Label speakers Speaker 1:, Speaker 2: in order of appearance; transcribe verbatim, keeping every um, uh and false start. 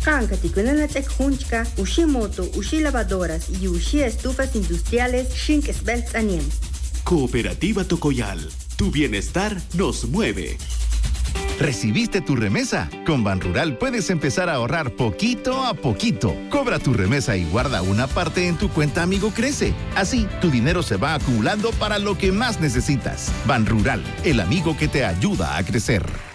Speaker 1: Kanka tikunanatek hunchka, ushi moto, ushi lavadoras y ushi estufas industriales shink sbelts aniem.
Speaker 2: Cooperativa Tocoyal, tu bienestar nos mueve.
Speaker 3: ¿Recibiste tu remesa? Con Banrural puedes empezar a ahorrar poquito a poquito. Cobra tu remesa y guarda una parte en tu cuenta Amigo Crece. Así, tu dinero se va acumulando para lo que más necesitas. Banrural, el amigo que te ayuda a crecer.